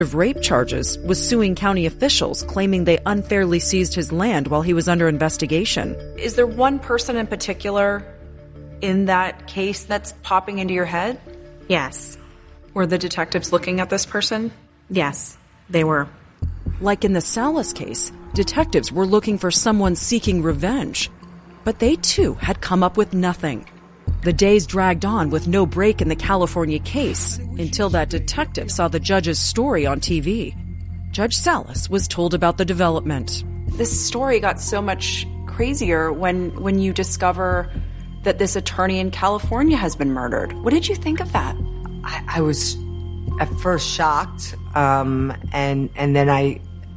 of rape charges was suing county officials, claiming they unfairly seized his land while he was under investigation. Is there one person in particular in that case that's popping into your head? Yes. Were the detectives looking at this person? Yes, they were. Like in the Salas case, detectives were looking for someone seeking revenge. But they too had come up with nothing. The days dragged on with no break in the California case until that detective saw the judge's story on TV. Judge Salas was told about the development. This story got so much crazier when you discover that this attorney in California has been murdered. What did you think of that? I was at first shocked, and then I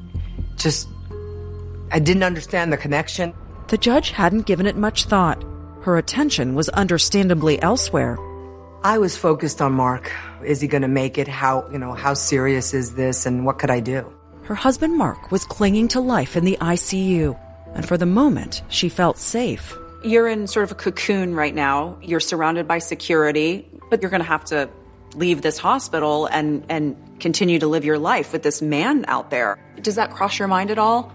didn't understand the connection. The judge hadn't given it much thought. Her attention was understandably elsewhere. I was focused on Mark. Is he going to make it? How serious is this, and what could I do? Her husband Mark was clinging to life in the ICU, and for the moment, she felt safe. You're in sort of a cocoon right now. You're surrounded by security, but you're going to have to leave this hospital and continue to live your life with this man out there. Does that cross your mind at all?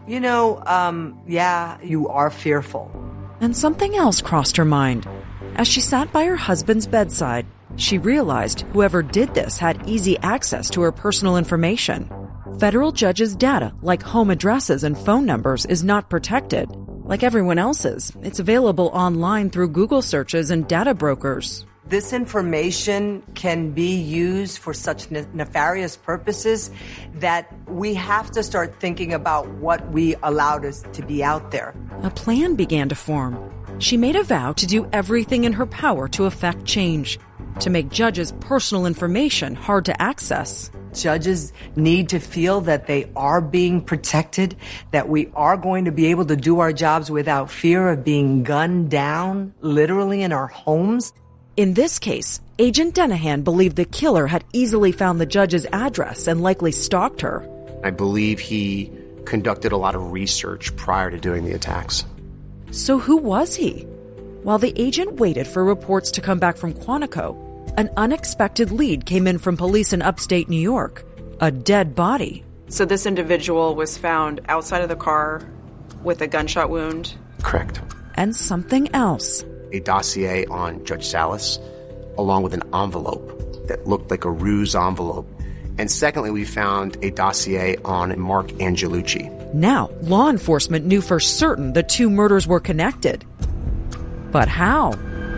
Yeah, you are fearful. And something else crossed her mind. As she sat by her husband's bedside, she realized whoever did this had easy access to her personal information. Federal judges' data, like home addresses and phone numbers, is not protected. Like everyone else's, it's available online through Google searches and data brokers. This information can be used for such nefarious purposes that we have to start thinking about what we allowed us to be out there. A plan began to form. She made a vow to do everything in her power to effect change, to make judges' personal information hard to access. Judges need to feel that they are being protected, that we are going to be able to do our jobs without fear of being gunned down, literally in our homes. In this case, Agent Denahan believed the killer had easily found the judge's address and likely stalked her. I believe he conducted a lot of research prior to doing the attacks. So who was he? While the agent waited for reports to come back from Quantico, an unexpected lead came in from police in upstate New York. A dead body. So this individual was found outside of the car with a gunshot wound? Correct. And something else. A dossier on Judge Salas, along with an envelope that looked like a ruse envelope. And secondly, we found a dossier on Mark Angelucci. Now, law enforcement knew for certain the two murders were connected. But how?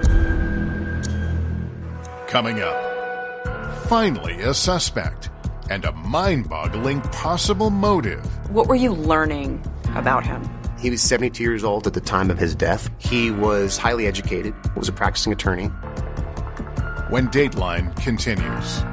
Coming up, finally a suspect and a mind-boggling possible motive. What were you learning about him? He was 72 years old at the time of his death. He was highly educated, was a practicing attorney. When Dateline continues.